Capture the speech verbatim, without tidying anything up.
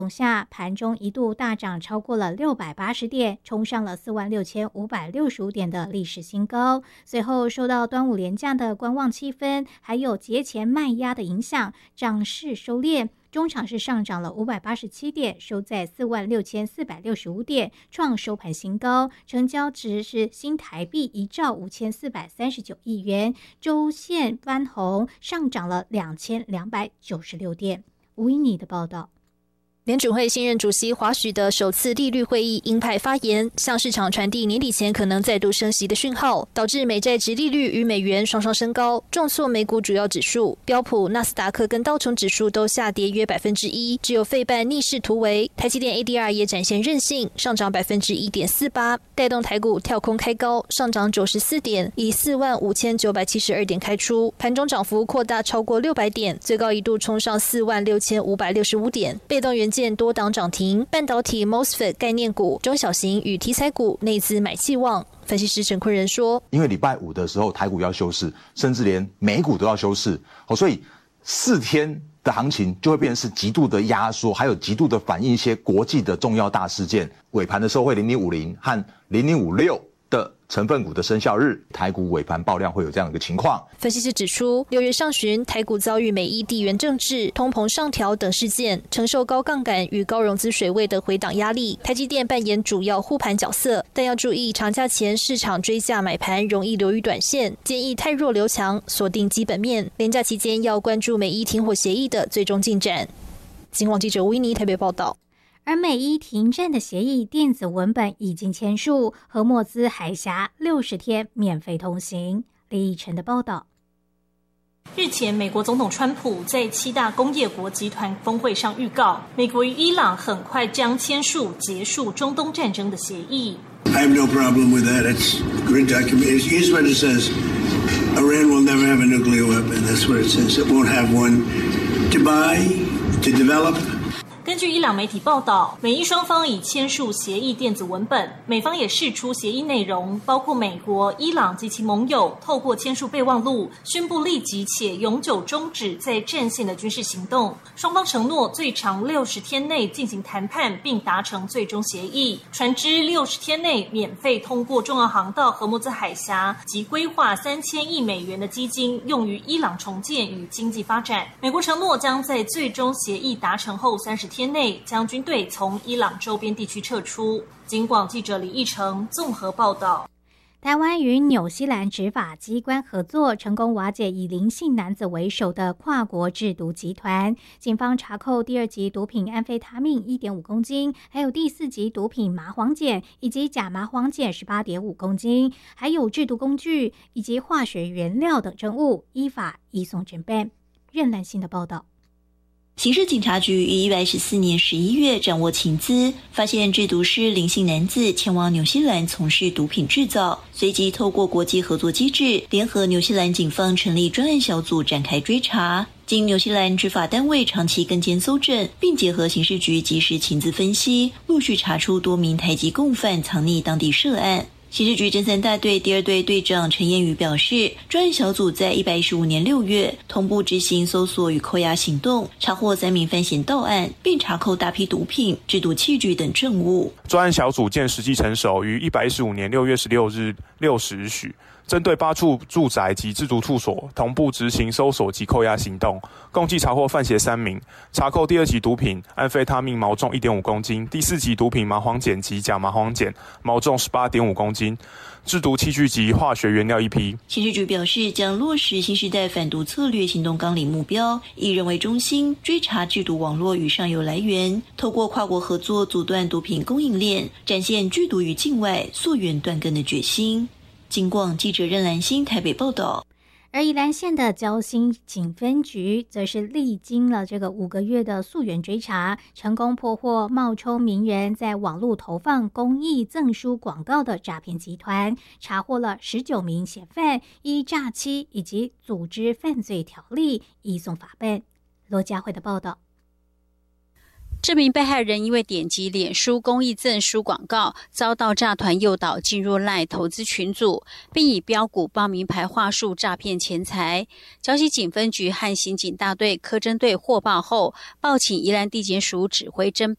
下，盘中一度大涨超过了六百八十点，冲上了四万六千五百六十五点的历史新高。随后受到端午连假的观望气氛，还有节前卖压的影响，涨势收敛。中场是上涨了五百八十七点，收在四万六千四百六十五点，创收盘新高，成交值是新台币一兆五千四百三十九亿元，周线翻红，上涨了两千两百九十六点。吴依妮的报道。 联准会新任主席华许的首次利率会议鹰派发言，向市场传递年底前可能再度升息的讯号，导致美债殖利率与美元双双升高，重挫美股主要指数，标普、纳斯达克跟道琼指数都下跌约百分之一，只有费半逆势突围。台积电 A D R 也展现韧性，上涨百分之一点四八，带动台股跳空开高，上涨九十四点，以四万五千九百七十二点开出，盘中涨幅扩大超过六百点，最高一度冲上四万六千五百六十五点。被动元件多档涨停，半导体 M O S F E T 概念股、中小型与题材股内资买气旺。分析师陈坤仁说， 因为礼拜五的时候台股要休市，甚至连美股都要休市，所以四天的行情就会变成是极度的压缩，还有极度的反映一些国际的重要大事件。尾盘的时候会零零五零和零零五六的成分股的生效日，台股尾盘爆量会有这样一个情况。 分析师指出，六月上旬台股遭遇美伊地缘政治、通膨上调等事件，承受高杠杆与高融资水位的回档压力，台积电扮演主要护盘角色，但要注意长假前市场追价买盘容易流于短线，建议太弱留强，锁定基本面。连假期间要关注美伊停火协议的最终进展。警广记者吴依妮台北报道。 而美伊停战的协议电子文本已经签署，和莫兹海峡六十天免费通行。李以晨的报道。 日前，美国总统川普在七大工业国集团峰会上预告，美国与伊朗很快将签署结束中东战争的协议。 I have no problem with that. It's a great document. Here's what it says. Iran will never have a nuclear weapon. That's what it says. It won't have one to buy, to develop. 根据伊朗媒体报道，美伊双方已签署协议电子文本，美方也释出协议内容，包括美国、伊朗及其盟友透过签署备忘录，宣布立即且永久终止在战线的军事行动。双方承诺最长六十天内进行谈判，并达成最终协议。船只六十天内免费通过重要航道荷姆兹海峡，及规划三千亿美元的基金用于伊朗重建与经济发展。美国承诺将在最终协议达成后三十天内将军队从伊朗周边地区撤出。警广记者李义成综合报道。 台湾与纽西兰执法机关合作，成功瓦解以林姓男子为首的跨国制毒集团。警方查扣第二级毒品安非他命 一点五公斤，还有第四级毒品麻黄碱以及假麻黄碱 十八点五公斤，还有制毒工具以及化学原料等证物，依法移送侦办。任兰信的报道。 刑事警察局于一百一十四年十一月掌握情资，发现制毒师林姓男子前往纽西兰从事毒品制造，随即透过国际合作机制，联合纽西兰警方成立专案小组展开追查。经纽西兰执法单位长期跟监搜证，并结合刑事局及时情资分析，陆续查出多名台籍共犯藏匿当地涉案。刑事局侦三大队第二队队长陈彦宇表示，专案小组在一百一十五年六月同步执行搜索与扣押行动，查获三名犯嫌到案，并查扣大批毒品、制毒器具等证物。 专案小组见实际成熟，于一百一十五年六月十六日六时许，针对八处住宅及制毒处所同步执行搜索及扣押行动，共计查获犯嫌三名，查扣第二级毒品安非他命毛重 一点五公斤，第四级毒品麻黄碱及假麻黄碱毛重 十八点五公斤，制毒器具及化学原料一批。 刑事局表示，将落实新时代反毒策略行动纲领目标，以人为中心，追查制毒网络与上游来源，透过跨国合作阻断毒品供应链，展现拒毒于境外、溯源断根的决心。警广记者任兰心台北报道。 而宜兰县的礁溪警分局则是历经了这个五个月的溯源追查，成功破获冒充名人在网络投放公益赠书广告的诈骗集团，查获了十九名嫌犯，依诈欺以及组织犯罪条例移送法办。罗佳慧的报道。 这名被害人因为点击脸书公益赠书广告，遭到诈团诱导进入 LINE 投资群组，并以标股报名牌话术诈骗钱财。礁溪警分局和刑警大队科侦队获报后，报请宜兰地检署指挥侦